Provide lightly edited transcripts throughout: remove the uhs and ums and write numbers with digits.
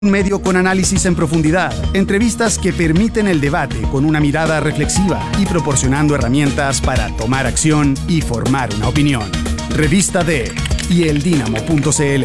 Un medio con análisis en profundidad, entrevistas que permiten el debate con una mirada reflexiva y proporcionando herramientas para tomar acción y formar una opinión. Revista de y eldinamo.cl.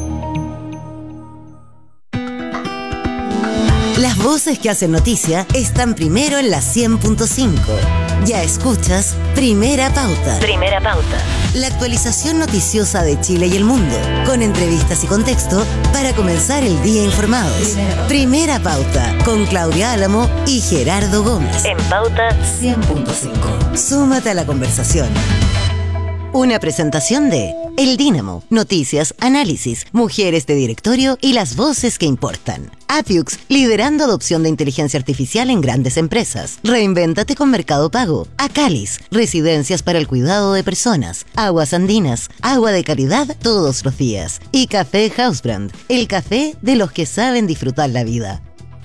Las voces que hacen noticia están primero en la 100.5. Ya escuchas Primera Pauta. Primera Pauta. La actualización noticiosa de Chile y el mundo, con entrevistas y contexto para comenzar el día informados. Primera Pauta, con Claudia Álamo y Gerardo Gómez. En Pauta 100.5. Súmate a la conversación. Una presentación de El Dínamo, noticias, análisis, mujeres de directorio y las voces que importan. Apiux, liderando adopción de inteligencia artificial en grandes empresas. Reinvéntate con Mercado Pago. Acalis, residencias para el cuidado de personas. Aguas Andinas, agua de calidad todos los días. Y Café Housebrand, el café de los que saben disfrutar la vida.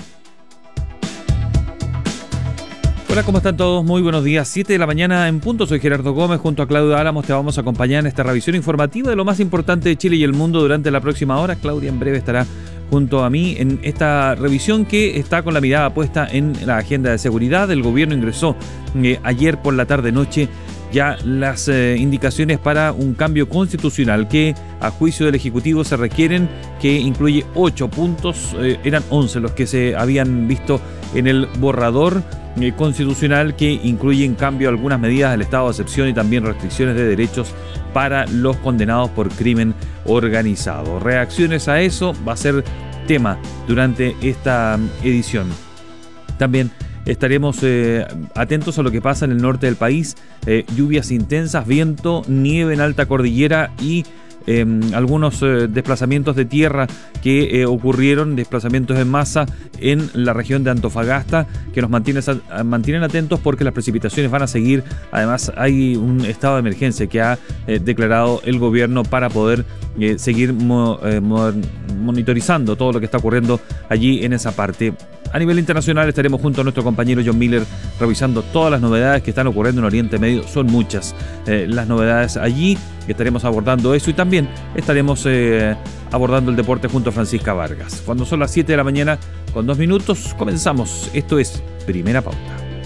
Hola, ¿cómo están todos? Muy buenos días. 7 de la mañana en punto. Soy Gerardo Gómez. Junto a Claudia Álamos te vamos a acompañar en esta revisión informativa de lo más importante de Chile y el mundo durante la próxima hora. Claudia en breve estará junto a mí en esta revisión que está con la mirada puesta en la agenda de seguridad. El gobierno ingresó ayer por la tarde-noche ya las indicaciones para un cambio constitucional que a juicio del Ejecutivo se requieren, que incluye 8 puntos, eran 11 los que se habían visto en el borrador constitucional, que incluye en cambio algunas medidas del estado de excepción y también restricciones de derechos para los condenados por crimen organizado. Reacciones a eso va a ser tema durante esta edición. También estaremos atentos a lo que pasa en el norte del país, lluvias intensas, viento, nieve en alta cordillera y algunos desplazamientos de tierra que ocurrieron, desplazamientos en masa en la región de Antofagasta, que nos mantienen atentos porque las precipitaciones van a seguir. Además hay un estado de emergencia que ha declarado el gobierno para poder seguir monitorizando todo lo que está ocurriendo allí en esa parte. A nivel internacional estaremos junto a nuestro compañero John Miller revisando todas las novedades que están ocurriendo en Oriente Medio. Son muchas las novedades allí. Estaremos abordando eso y también estaremos abordando el deporte junto a Francisca Vargas. Cuando son las 7 de la mañana con 2 minutos, comenzamos. Esto es Primera Pauta.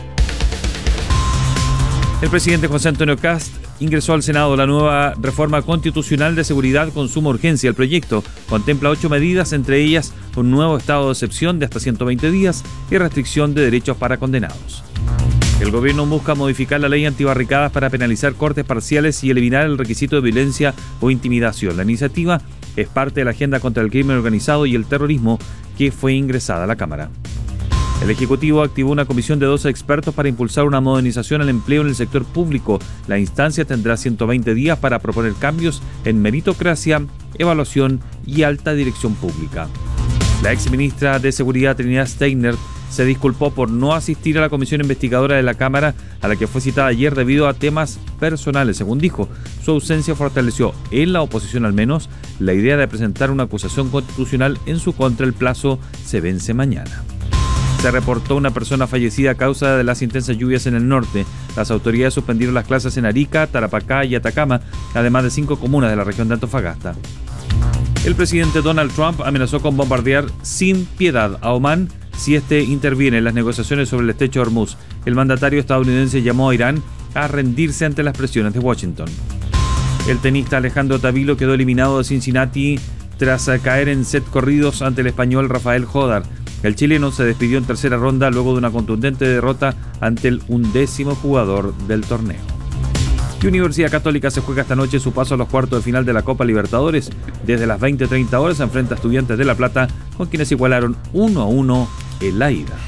El presidente José Antonio Kast ingresó al Senado la nueva reforma constitucional de seguridad con suma urgencia. El proyecto contempla 8 medidas, entre ellas un nuevo estado de excepción de hasta 120 días y restricción de derechos para condenados. El gobierno busca modificar la ley antibarricadas para penalizar cortes parciales y eliminar el requisito de violencia o intimidación. La iniciativa es parte de la agenda contra el crimen organizado y el terrorismo que fue ingresada a la Cámara. El Ejecutivo activó una comisión de 12 expertos para impulsar una modernización al empleo en el sector público. La instancia tendrá 120 días para proponer cambios en meritocracia, evaluación y alta dirección pública. La exministra de Seguridad, Trinidad Steiner, se disculpó por no asistir a la comisión investigadora de la Cámara a la que fue citada ayer debido a temas personales. Según dijo, su ausencia fortaleció, en la oposición al menos, la idea de presentar una acusación constitucional en su contra. El plazo se vence mañana. Se reportó una persona fallecida a causa de las intensas lluvias en el norte. Las autoridades suspendieron las clases en Arica, Tarapacá y Atacama, además de 5 comunas de la región de Antofagasta. El presidente Donald Trump amenazó con bombardear sin piedad a Omán si este interviene en las negociaciones sobre el estrecho de Hormuz. El mandatario estadounidense llamó a Irán a rendirse ante las presiones de Washington. El tenista Alejandro Tavilo quedó eliminado de Cincinnati tras caer en set corridos ante el español Rafael Jodar. El chileno se despidió en tercera ronda luego de una contundente derrota ante el 11º jugador del torneo. Y Universidad Católica se juega esta noche su paso a los cuartos de final de la Copa Libertadores. Desde las 20:30 horas se enfrenta a Estudiantes de La Plata, con quienes igualaron 1-1 en la ida.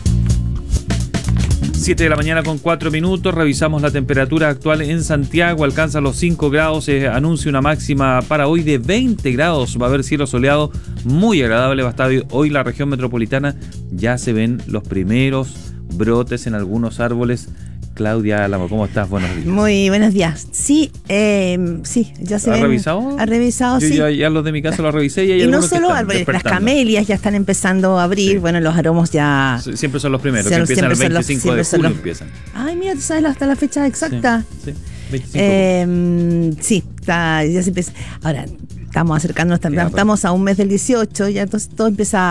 7 de la mañana con 4 minutos. Revisamos la temperatura actual en Santiago. Alcanza los 5 grados. Se anuncia una máxima para hoy de 20 grados. Va a haber cielo soleado muy agradable. Va a estar hoy la región metropolitana. Ya se ven los primeros brotes en algunos árboles. Claudia Álamo, ¿cómo estás? Buenos días. Muy buenos días. Sí, ya se ven. ¿Ha revisado? Ha revisado, Yo sí. Ya los de mi casa los revisé y hay y no algunos solo que están árboles, las despertando. camelias ya están empezando a abrir. Sí. Bueno, los aromos ya... Siempre son los primeros, que empiezan el 25 de julio empiezan. Ay, mira, tú sabes hasta la fecha exacta. Sí, 25. Sí, ya se empieza. Ahora, estamos acercándonos también, Ya, estamos a un mes del 18, ya entonces todo empieza